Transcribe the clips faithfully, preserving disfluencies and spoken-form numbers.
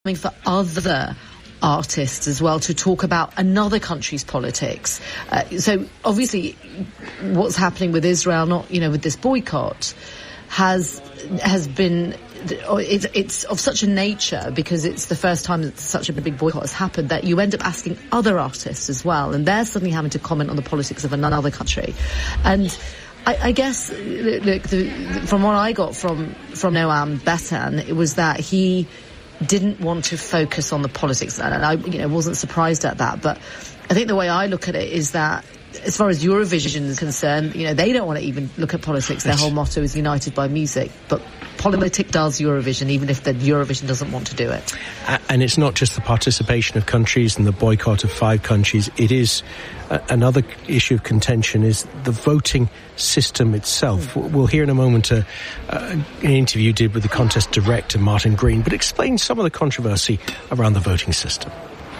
for other artists as well to talk about another country's politics. Uh, so obviously what's happening with Israel, not, you know, with this boycott, has has been, it's, it's of such a nature, because it's the first time that such a big boycott has happened, that you end up asking other artists as well, and they're suddenly having to comment on the politics of another country. And I, I guess, look, the, the, from what I got from, from Noam Betan, it was that he didn't want to focus on the politics, and I, you know, wasn't surprised at that. But I think the way I look at it is that, as far as Eurovision is concerned, you know, they don't want to even look at politics. Their whole motto is united by music. But politics does Eurovision, even if the Eurovision doesn't want to do it. And it's not just the participation of countries and the boycott of five countries. It is uh, another issue of contention is the voting system itself. Mm. We'll hear in a moment uh, uh, an interview you did with the contest director, Martin Green, but explain some of the controversy around the voting system.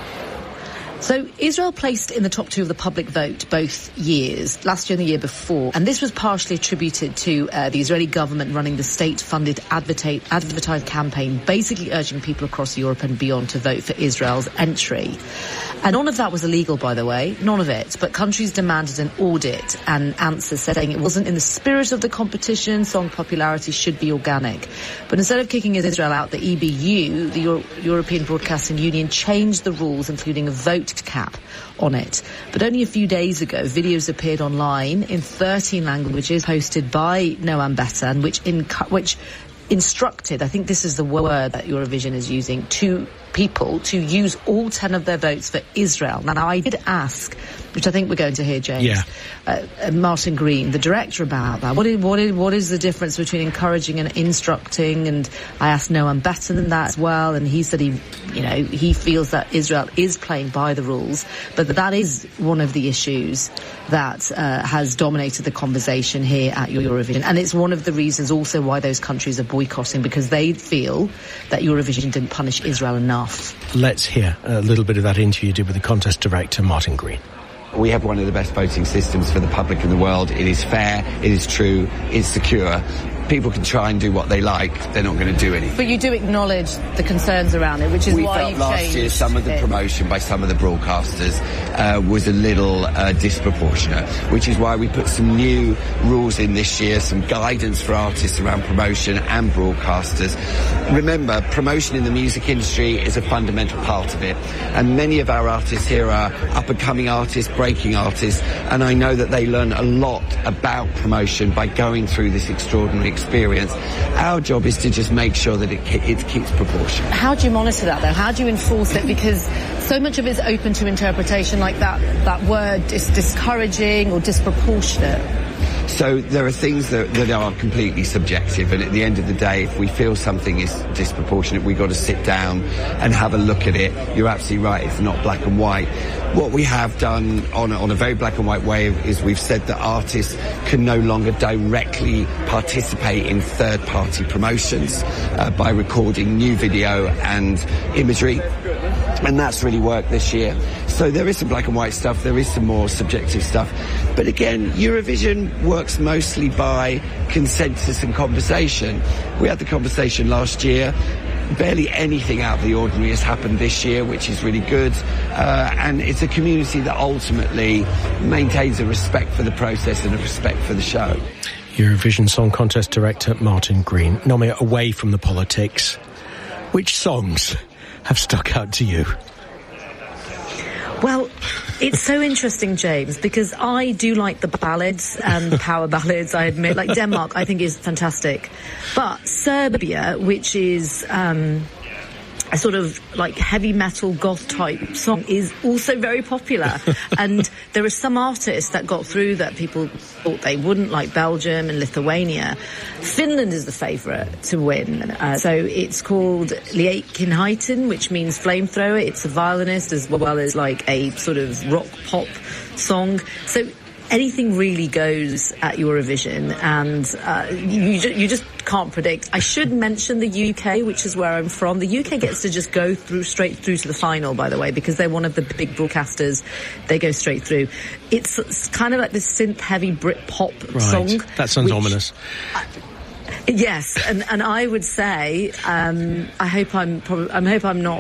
So Israel placed in the top two of the public vote both years, last year and the year before, and this was partially attributed to uh, the Israeli government running the state-funded advertise, advertised campaign, basically urging people across Europe and beyond to vote for Israel's entry. And none of that was illegal, by the way, none of it, but countries demanded an audit and answers saying it wasn't in the spirit of the competition, song popularity should be organic. But instead of kicking Israel out, the E B U, the Euro- European Broadcasting Union, changed the rules, including a vote cap on it. But only a few days ago, videos appeared online in thirteen languages posted by Noam Betan, which inc- which instructed, I think this is the word that Eurovision is using, to people to use all ten of their votes for Israel. Now, I did ask, which I think we're going to hear, James, yeah. uh, uh, Martin Green, the director, about that. What is, what, is, what is the difference between encouraging and instructing? And I asked Noam Betan that as well, and he said he, you know, he feels that Israel is playing by the rules, but that is one of the issues that uh, has dominated the conversation here at Eurovision. And it's one of the reasons also why those countries are boycotting, because they feel that Eurovision didn't punish Israel enough. Let's hear a little bit of that interview you did with the contest director, Martin Green. We have one of the best voting systems for the public in the world. It is fair, it is true, it's secure. People can try and do what they like, they're not going to do anything. But you do acknowledge the concerns around it, which is we why felt you've last changed year some of the it. promotion by some of the broadcasters uh, was a little uh, disproportionate, which is why we put some new rules in this year, some guidance for artists around promotion and broadcasters. Remember, promotion in the music industry is a fundamental part of it, and many of our artists here are up-and-coming artists, breaking artists, and I know that they learn a lot about promotion by going through this extraordinary experience. experience. Our job is to just make sure that it, it keeps proportion. How do you monitor that, though? How do you enforce it? Because so much of it is open to interpretation, like that, that word is discouraging or disproportionate. So there are things that, that are completely subjective, and at the end of the day, if we feel something is disproportionate, we've got to sit down and have a look at it. You're absolutely right, it's not black and white. What we have done on, on a very black and white way is we've said that artists can no longer directly participate in third-party promotions uh, by recording new video and imagery. And that's really worked this year. So there is some black and white stuff, there is some more subjective stuff. But again, Eurovision works mostly by consensus and conversation. We had the conversation last year. Barely anything out of the ordinary has happened this year, which is really good. Uh, and it's a community that ultimately maintains a respect for the process and a respect for the show. Eurovision Song Contest Director Martin Green. Nomia, away from the politics, which songs have stuck out to you? Well, it's so interesting, James, because I do like the ballads and the power ballads, I admit. Like Denmark, I think is fantastic. But Serbia, which is um, a sort of like heavy metal goth type song, is also very popular. And there are some artists that got through that people thought they wouldn't, like Belgium and Lithuania. Finland is the favourite to win. Uh, so it's called Liekkinhaiten, which means flamethrower. It's a violinist as well as like a sort of rock pop song. So anything really goes at Eurovision, and uh, you, ju- you just can't predict. I should mention the U K, which is where I'm from. The U K gets to just go through straight through to the final, by the way, because they're one of the big broadcasters. They go straight through. It's, it's kind of like this synth-heavy Brit pop right. song. That sounds which, ominous. I, Yes, and, and I would say, um, I hope I'm probably, I hope I'm not